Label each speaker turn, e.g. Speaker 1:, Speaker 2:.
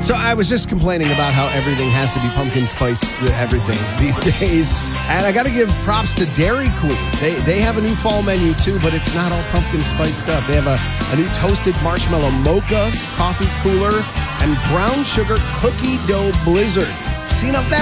Speaker 1: So I was just complaining about how everything has to be pumpkin spice, everything these days. And I got to give props to Dairy Queen. They have a new fall menu too, but it's not all pumpkin spice stuff. They have a new toasted marshmallow mocha coffee cooler and brown sugar cookie dough blizzard. See, now